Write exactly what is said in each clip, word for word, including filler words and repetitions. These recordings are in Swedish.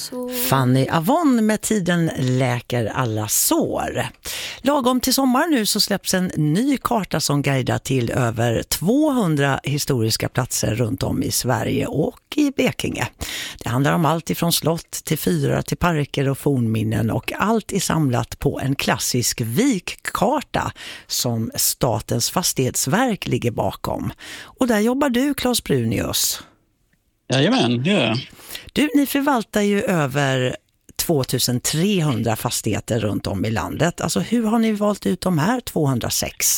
Fanny Avon med Tiden läker alla sår. Lagom till sommar nu så släpps en ny karta som guidar till över tvåhundra historiska platser runt om i Sverige och i Blekinge. Det handlar om allt ifrån slott till fyrar till parker och fornminnen, och allt är samlat på en klassisk vikkarta som Statens fastighetsverk ligger bakom. Och där jobbar du, Claes Brunius. Jajamän, det gör jag. Du, ni förvaltar ju över tvåtusentrehundra fastigheter runt om i landet. Alltså hur har ni valt ut de här tvåhundrasex?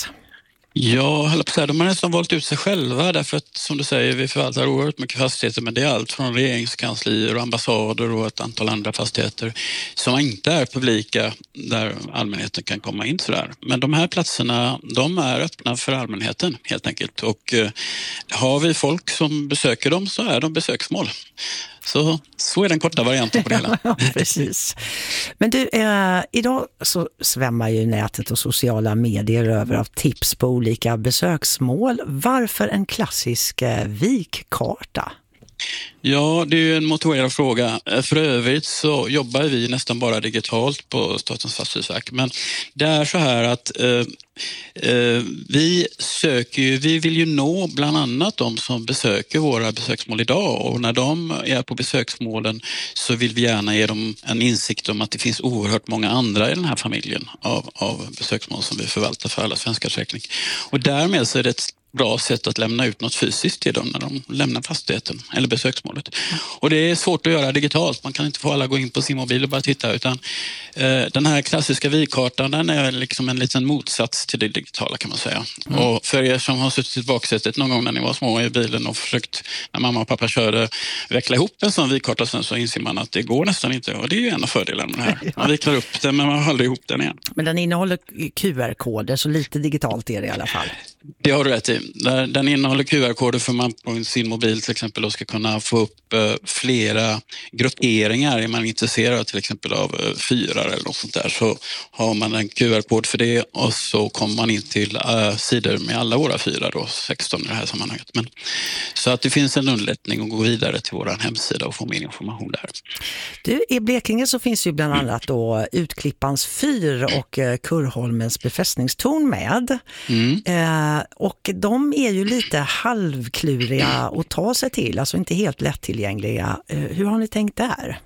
Ja, de har nästan valt ut sig själva därför att, som du säger, vi förvaltar oerhört mycket fastigheter, men det är allt från regeringskanslier och ambassader och ett antal andra fastigheter som inte är publika där allmänheten kan komma in sådär. Men de här platserna, de är öppna för allmänheten helt enkelt, och eh, har vi folk som besöker dem så är de besöksmål. Så, så är den korta varianten på det hela. Ja, precis. Men du, eh, idag så svämmar ju nätet och sociala medier över av tips på olika besöksmål. Varför en klassisk eh, vikkarta? Ja, det är ju en motiverad fråga. För övrigt så jobbar vi nästan bara digitalt på Statens fastighetsverk. Men det är så här att eh, eh, vi söker ju, vi vill ju nå bland annat de som besöker våra besöksmål idag. Och när de är på besöksmålen så vill vi gärna ge dem en insikt om att det finns oerhört många andra i den här familjen av, av besöksmål som vi förvaltar för alla svenskars räkning. Och därmed så är det ett bra sätt att lämna ut något fysiskt till dem när de lämnar fastigheten eller besöksmålet. Och det är svårt att göra digitalt. Man kan inte få alla gå in på sin mobil och bara titta, utan eh, den här klassiska vikkartan, den är liksom en liten motsats till det digitala, kan man säga. Mm. Och för er som har suttit i baksätet någon gång när ni var små i bilen och försökt, när mamma och pappa körde, veckla ihop en sån vikkarta, sen så inser man att det går nästan inte. Och det är ju en av fördelarna med det här. Man viklar upp den, men man håller ihop den igen. Men den innehåller Q R-koder, så lite digitalt är det i alla fall. Det har du rätt i. Den innehåller Q R-koder för man på sin mobil till exempel och ska kunna få upp flera grupperingar. Är man intresserad till exempel av fyrar eller något sånt där, så har man en Q R-kod för det, och så kommer man in till sidor med alla våra fyrar, då, sexton i det här sammanhanget. Men, så att det finns en underlättning att gå vidare till vår hemsida och få mer information där. Du, i Blekinge så finns ju bland annat då Utklippans fyr och Kurrholmens befästningstorn med. Mm. Eh, och de är ju lite halvkluriga att ta sig till, alltså inte helt lättillgängliga. Hur har ni tänkt där?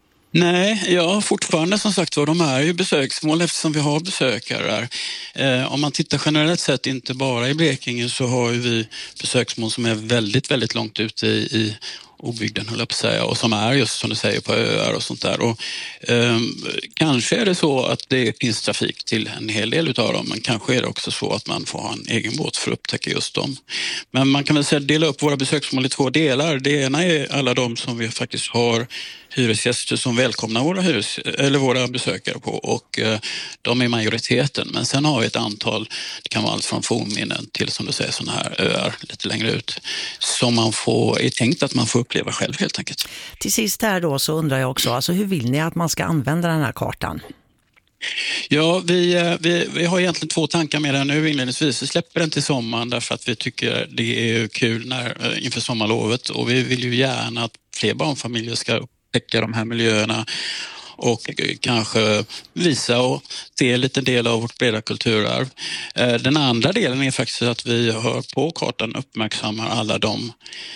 Nej, ja, fortfarande som sagt var, de är ju besöksmål eftersom vi har besökare där. Eh, om man tittar generellt sett, inte bara i Blekinge, så har ju vi besöksmål som är väldigt, väldigt långt ute i, i obygden, höll jag på att säga, och som är just som du säger på öar och sånt där. Och, eh, kanske är det så att det finns trafik till en hel del utav dem, men kanske är det också så att man får ha en egen båt för att upptäcka just dem. Men man kan väl säga dela upp våra besöksmål i två delar. Det ena är alla de som vi faktiskt har hyresgäster som välkomnar våra, hyres, eller våra besökare på, och eh, de är majoriteten. Men sen har vi ett antal, det kan vara allt från fornminnen till, som du säger, sådana här öar lite längre ut, som man får, är tänkt att man får uppleva själv helt enkelt. Till sist här då så undrar jag också, alltså hur vill ni att man ska använda den här kartan? Ja, vi, vi, vi har egentligen två tankar med den nu inledningsvis. Vi släpper den till sommaren därför att vi tycker det är kul när, inför sommarlovet, och vi vill ju gärna att fler barnfamiljer ska upptäcka de här miljöerna och kanske visa och se en liten del av vårt breda kulturarv. Den andra delen är faktiskt att vi hör på kartan uppmärksammar alla de